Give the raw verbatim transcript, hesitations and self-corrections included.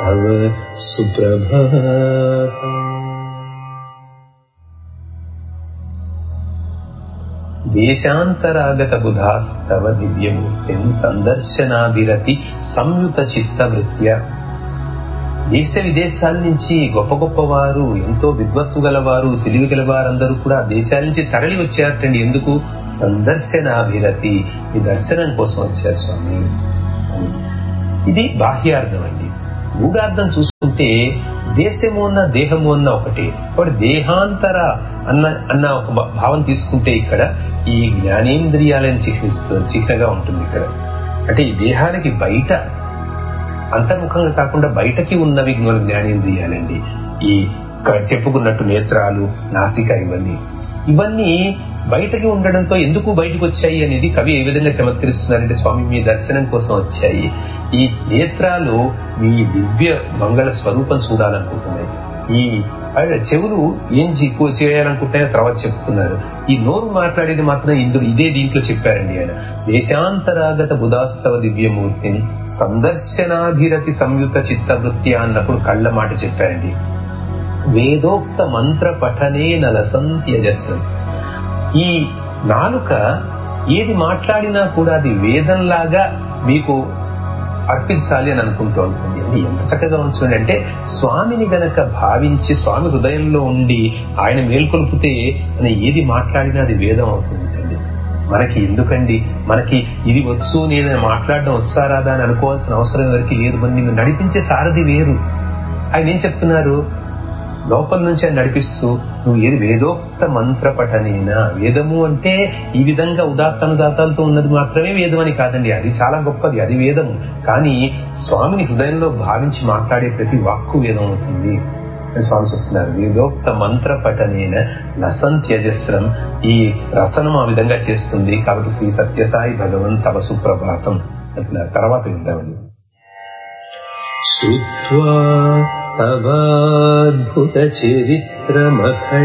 तव सुप्रभातम्। देशान्तरागत बुधास्तव दिव्यमूर्तिं संदर्शनाभिरति సంయుత చిత్తవృత్య. దేశ విదేశాల నుంచి గొప్ప గొప్ప వారు, ఎంతో విద్వత్తు గలవారు, తెలివి గలవారందరూ కూడా దేశాల నుంచి తరలి వచ్చారటండి. ఎందుకు? సందర్శనాభిరతి, ఈ దర్శనం కోసం వచ్చారు స్వామి. ఇది బాహ్యార్థం అండి. మూడార్థం చూసుకుంటే దేశము అన్న దేహము అన్న ఒకటి. కాబట్టి దేహాంతర అన్న అన్న ఒక భావం తీసుకుంటే ఇక్కడ ఈ జ్ఞానేంద్రియాలను చిహ్నిస్తూ చిహ్నగా ఉంటుంది ఇక్కడ. అంటే ఈ దేహానికి బయట అంతర్ముఖంగా కాకుండా బయటకి ఉన్నవి జ్ఞానేంద్రియాలండి. ఈ చెప్పుకున్నట్టు నేత్రాలు, నాసిక, ఇవన్నీ ఇవన్నీ బయటకి ఉండడంతో ఎందుకు బయటకు వచ్చాయి అనేది కవి ఏ విధంగా చమత్కరిస్తున్నారంటే, స్వామి మీ దర్శనం కోసం వచ్చాయి. ఈ నేత్రాలు మీ దివ్య మంగళ స్వరూపం చూడాలనుకుంటున్నాయి. ఈ చెవులు ఏం చేయాలనుకుంటాయో తర్వాత చెప్తున్నారు. ఈ నోరు మాట్లాడేది మాత్రం ఇందులో ఇదే దీంట్లో చెప్పారండి ఆయన. దేశాంతరాగత బుధాస్తవ దివ్యమూర్తిని సందర్శనాభిరతి సంయుత చిత్తవృత్తి అన్నప్పుడు కళ్ళ మాట చెప్పారండి. వేదోక్త మంత్ర పఠనే నలసంత్యజస్సు. ఈ నాలుక ఏది మాట్లాడినా కూడా అది వేదంలాగా మీకు అర్పించాలి అని అనుకుంటూ ఉంటుంది. అది ఎంత చక్కగా ఉంచుంది అంటే, స్వామిని గనక భావించి స్వామి హృదయంలో ఉండి ఆయన మేల్కొల్పితే అని ఏది మాట్లాడినా అది వేదం అవుతుందండి. మనకి ఎందుకండి, మనకి ఇది వచ్చు, నేను మాట్లాడడం వచ్చారాదా అని అనుకోవాల్సిన అవసరం ఎవరికి లేదు. మరి నిన్ను నడిపించే సారథి వేరు. ఆయన ఏం చెప్తున్నారు, లోపల నుంచి ఆయన నడిపిస్తూ నువ్వు ఏది వేదోక్త మంత్ర పఠనేనా. వేదము అంటే ఈ విధంగా ఉదాత్తనుదాతాలతో ఉన్నది మాత్రమే వేదం అని కాదండి, అది చాలా గొప్పది, అది వేదము. కానీ స్వామిని హృదయంలో భావించి మాట్లాడే ప్రతి వాక్కు వేదం అవుతుంది అని స్వామి చెప్తున్నారు. వేదోక్త మంత్ర పఠనేన లసంత్యజస్రం. ఈ రసనం ఆ విధంగా చేస్తుంది. కాబట్టి శ్రీ సత్యసాయి భగవన్ తవ సుప్రభాతం అంటున్నారు. తర్వాత విందామండి. శ్రుత్వా తవాద్భుత చరిత్రమఖ